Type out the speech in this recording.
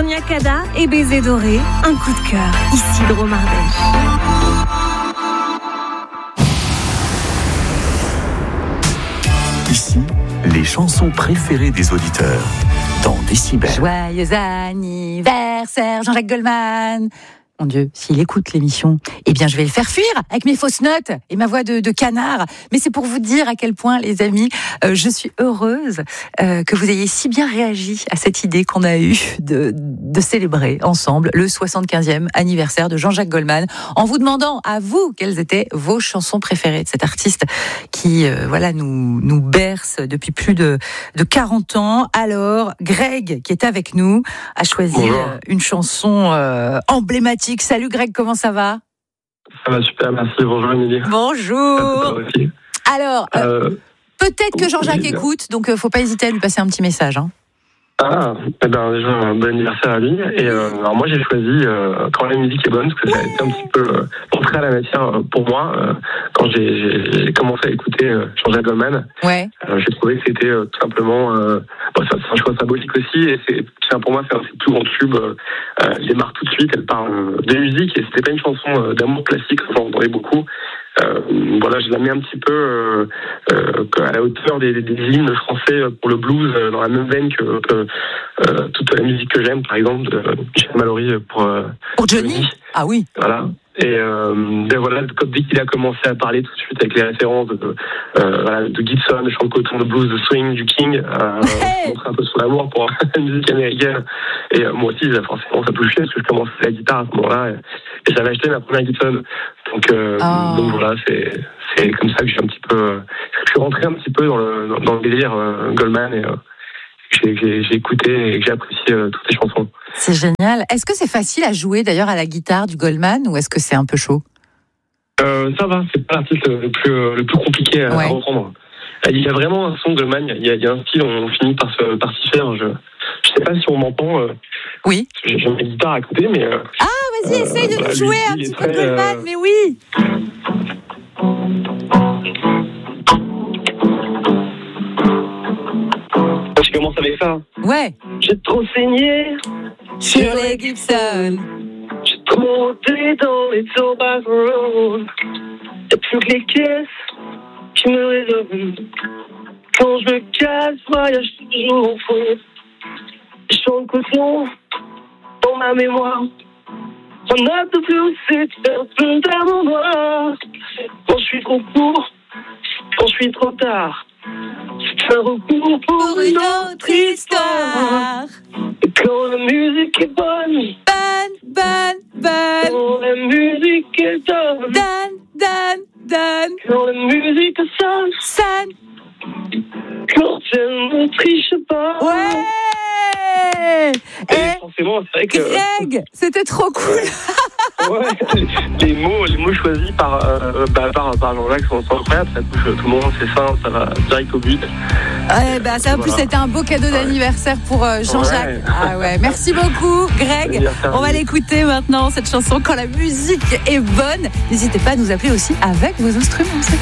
Sonia Cada et Baiser doré, un coup de cœur, Isidro Mardèche. Ici, les chansons préférées des auditeurs dans Décibel. Joyeux anniversaire, Jean-Jacques Goldman. Mon Dieu, s'il écoute l'émission, eh bien, je vais le faire fuir avec mes fausses notes et ma voix de canard. Mais c'est pour vous dire à quel point, les amis, je suis heureuse que vous ayez si bien réagi à cette idée qu'on a eue de célébrer ensemble le 75e anniversaire de Jean-Jacques Goldman, en vous demandant à vous quelles étaient vos chansons préférées de cet artiste qui, nous berce depuis plus de 40 ans. Alors, Greg, qui est avec nous, a choisi une chanson emblématique. Salut Greg, comment ça va ? Ça va super, merci. Bonjour Émilie. Bonjour. Alors, peut-être que Jean-Jacques écoute, donc faut pas hésiter à lui passer un petit message. Hein. Déjà un bon anniversaire à lui. Et alors moi j'ai choisi Quand la musique est bonne, parce que ça a été un petit peu entré à la matière pour moi quand j'ai commencé à écouter Jean-Jacques Goldman. Ouais. J'ai trouvé que c'était tout simplement c'est un choix symbolique aussi, et pour moi c'est un de ses plus grands tubes. Il démarre tout de suite, elle parle de musique, et c'était pas une chanson d'amour classique, j'en entendais beaucoup. Je la mets un petit peu à la hauteur des hymnes français pour le blues, dans la même veine que toute la musique que j'aime, par exemple de Michel Mallory pour Johnny. Ah oui. Voilà. Et dès qu'il a commencé à parler tout de suite avec les références de Gibson, de chant de coton, de blues, de swing, du King, montrer un peu son amour pour la musique américaine. Et moi aussi, forcément, ça touchait parce que je commençais la guitare à ce moment-là, et j'avais acheté ma première Gibson. Donc voilà, c'est comme ça que je suis rentré un petit peu dans le délire Goldman, et j'ai écouté et que j'ai apprécié toutes ces chansons. C'est génial. Est-ce que c'est facile à jouer d'ailleurs à la guitare du Goldman, ou est-ce que c'est un peu chaud ? Ça va, c'est pas l'artiste le plus compliqué à reprendre. Il y a vraiment un son Goldman, il y a un style, on finit par s'y faire. Je sais pas si on m'entend. Oui. J'ai ma guitare à côté, mais. Vas-y, essaye de nous jouer un petit peu de Goldman, mais oui. Je commence avec ça. Ouais. J'ai trop saigné sur les Gibson. J'ai trop monté dans les Tobacco Road. Y'a plus que les caisses qui me raisonnent. Quand je me casse, voyage toujours au fond. Je chante coton dans ma mémoire. On a de plus, c'est un peu d'amour noir. Quand je suis trop court, quand je suis trop tard. C'est un recours pour une autre histoire. Quand la musique est bonne, quand la musique est bonne, quand la musique sonne, quand elle ne triche pas. Ouais. Et forcément, c'est vrai que Greg, c'était trop cool. les mots choisis par Jean-Jacques sont incroyables, ça touche tout le monde, c'est simple, ça va direct au but. Ça en plus c'était un beau cadeau d'anniversaire pour Jean-Jacques. Merci beaucoup Greg. On va l'écouter maintenant, cette chanson Quand la musique est bonne. N'hésitez pas à nous appeler aussi avec vos instruments.